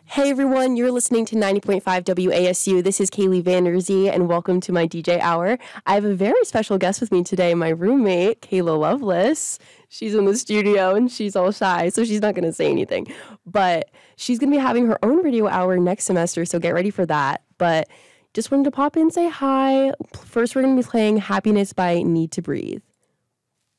Hey everyone, you're listening to 90.5 WASU. This is Kaylee Vanderzee, and welcome to my DJ Hour. I have a very special guest with me today, my roommate, Kayla Lovelace. She's in the studio and she's all shy, so she's not going to say anything. But she's going to be having her own radio hour next semester, so get ready for that. But just wanted to pop in and say hi. First, we're going to be playing Happiness by Need to Breathe.